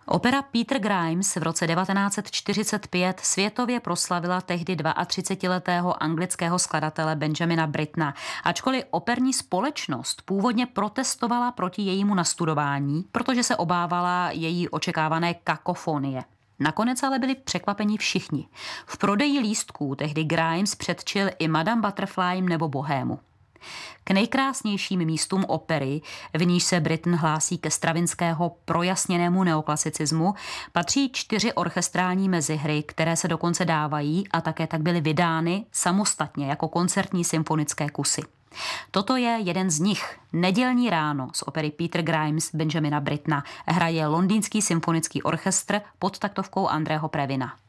Opera Peter Grimes v roce 1945 světově proslavila tehdy 32letého anglického skladatele Benjamina Brittona. Ačkoliv operní společnost původně protestovala proti jejímu nastudování, protože se obávala její očekávané kakofonie. Nakonec ale byli překvapeni všichni. V prodeji lístků tehdy Grimes předčil i Madame Butterfly nebo Bohému. K nejkrásnějším místům opery, v níž se Britten hlásí ke stravinského projasněnému neoklasicismu, patří 4 orchestrální mezihry, které se dokonce dávají a také tak byly vydány samostatně jako koncertní symfonické kusy. Toto je jeden z nich. Nedělní ráno z opery Peter Grimes Benjamina Brittona hraje Londýnský symfonický orchestr pod taktovkou Andreho Previna.